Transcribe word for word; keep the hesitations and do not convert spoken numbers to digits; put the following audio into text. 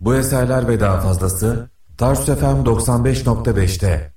Bu eserler ve daha fazlası Tarsus F M doksan beş nokta beşte.